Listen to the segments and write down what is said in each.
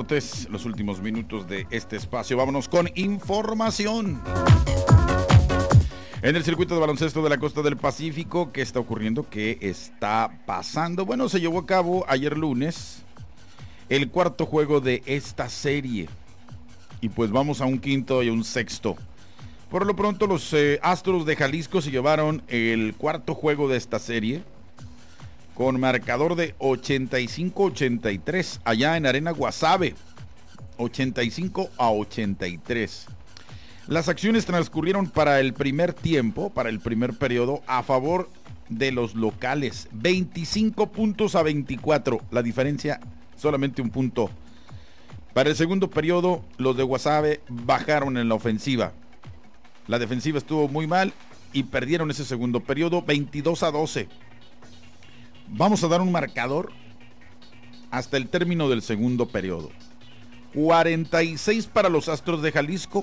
Deportes, los últimos minutos de este espacio. Vámonos con información. En el circuito de baloncesto de la costa del Pacífico, ¿qué está ocurriendo? ¿Qué está pasando? Bueno, se llevó a cabo ayer lunes el cuarto juego de esta serie. Y pues vamos a un quinto y un sexto. Por lo pronto los Astros de Jalisco se llevaron el cuarto juego de esta serie con marcador de 85-83 allá en Arena Guasave. 85-83. Las acciones transcurrieron para el primer tiempo, para el primer periodo, a favor de los locales. 25 puntos a 24. La diferencia, solamente un punto. Para el segundo periodo, los de Guasave bajaron en la ofensiva. La defensiva estuvo muy mal y perdieron ese segundo periodo 22-12. Vamos a dar un marcador hasta el término del segundo periodo. 46 para los Astros de Jalisco,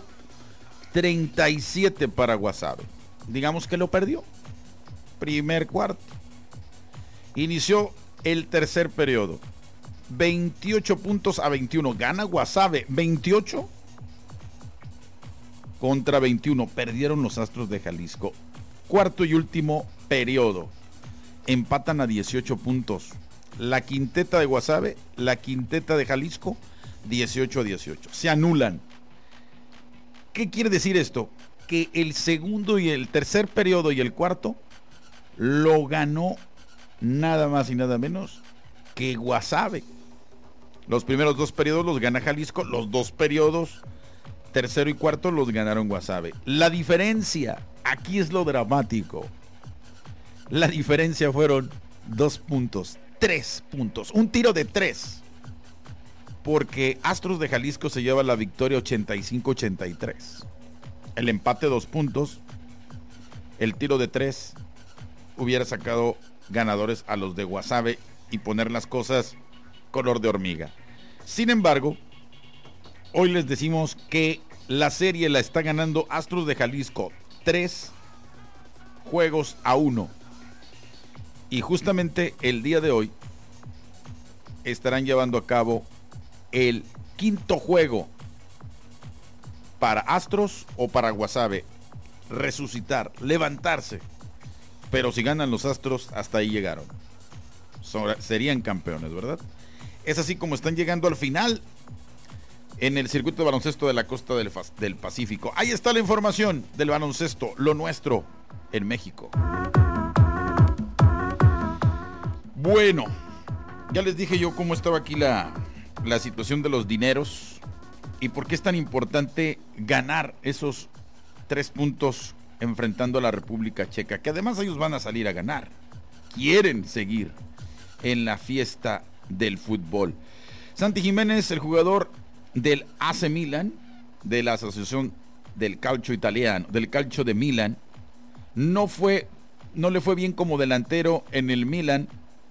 37 para Guasave. Digamos que lo perdió. Primer cuarto. Inició el tercer periodo. 28 puntos a 21. Gana Guasave. 28 contra 21. Perdieron los Astros de Jalisco. Cuarto y último periodo. Empatan a 18 puntos. La quinteta de Guasave, la quinteta de Jalisco, 18-18. Se anulan. ¿Qué quiere decir esto? Que el segundo y el tercer periodo y el cuarto lo ganó nada más y nada menos que Guasave. Los primeros dos periodos los gana Jalisco, los dos periodos, tercero y cuarto, los ganaron Guasave. La diferencia, aquí es lo dramático. La diferencia fueron 2 puntos, 3 puntos, un tiro de 3. Porque Astros de Jalisco se lleva la victoria 85-83. El empate 2 puntos, el tiro de 3 hubiera sacado ganadores a los de Guasave y poner las cosas color de hormiga. Sin embargo, hoy les decimos que la serie la está ganando Astros de Jalisco 3-1. Y justamente el día de hoy estarán llevando a cabo el quinto juego para Astros o para Guasave. Resucitar, levantarse. Pero si ganan los Astros, hasta ahí llegaron. Serían campeones, ¿verdad? Es así como están llegando al final en el circuito de baloncesto de la costa del Pacífico. Ahí está la información del baloncesto, lo nuestro en México. Bueno, ya les dije yo cómo estaba aquí la situación de los dineros y por qué es tan importante ganar esos 3 puntos enfrentando a la República Checa, que además ellos van a salir a ganar. Quieren seguir en la fiesta del fútbol. Santi Jiménez, el jugador del AC Milan, de la Asociación del Calcio Italiano, del Calcio de Milan, no le fue bien como delantero en el Milan.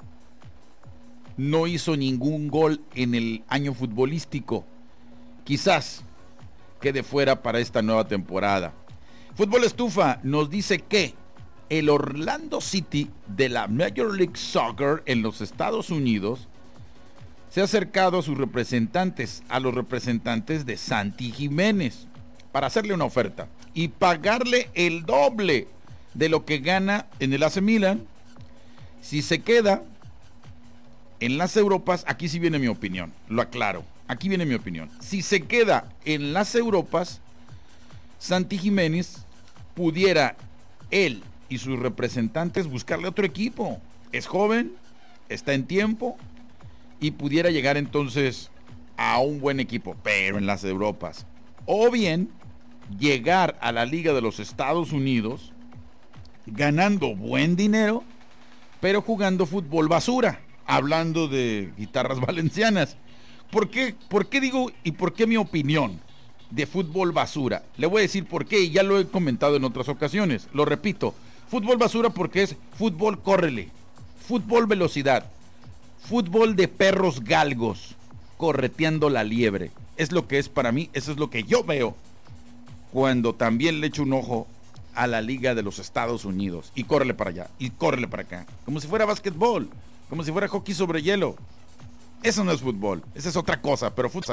No hizo ningún gol en el año futbolístico. Quizás quede fuera para esta nueva temporada. Fútbol Estufa nos dice que el Orlando City de la Major League Soccer en los Estados Unidos se ha acercado a sus representantes, a los representantes de Santi Jiménez, para hacerle una oferta y pagarle el doble de lo que gana en el AC Milan si se queda en las Europas. Aquí sí viene mi opinión, lo aclaro, aquí viene mi opinión. Si se queda en las Europas, Santi Jiménez pudiera él y sus representantes buscarle otro equipo. Es joven, está en tiempo y pudiera llegar entonces a un buen equipo, pero en las Europas. O bien llegar a la Liga de los Estados Unidos ganando buen dinero, pero jugando fútbol basura. Hablando de guitarras valencianas. ¿Por qué digo y por qué mi opinión de fútbol basura? Le voy a decir por qué y ya lo he comentado en otras ocasiones. Lo repito, fútbol basura porque es fútbol córrele, fútbol velocidad, fútbol de perros galgos correteando la liebre. Es lo que es para mí, eso es lo que yo veo cuando también le echo un ojo a la Liga de los Estados Unidos. Y córrele para allá, y córrele para acá, como si fuera básquetbol, como si fuera hockey sobre hielo. Eso no es fútbol, esa es otra cosa, pero fútbol.